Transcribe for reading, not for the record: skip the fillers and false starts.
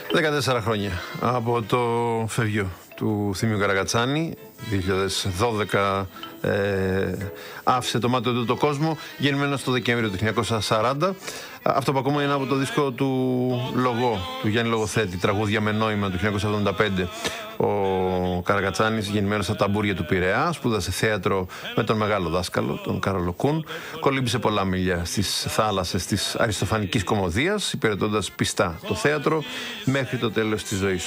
14 χρόνια από το φευγείο του Θήμιου Καρακατσάνη. 2012 άφησε το μάτι του το κόσμο, γεννημένος το Δεκέμβριο του 1940. Αυτό που ακούμε είναι από το δίσκο του Λογό, του Γιάννη Λογοθέτη, τραγούδια με νόημα, του 1975. Ο Καρακατσάνης, γεννημένος στα ταμπούρια του Πειραιά, σπούδασε θέατρο με τον μεγάλο δάσκαλο, τον Κάρολο Κούν. Κολύμπησε πολλά μίλια στις θάλασσες της αριστοφανικής κωμωδίας, υπηρετώντας πιστά το θέατρο μέχρι το τέλος της ζωής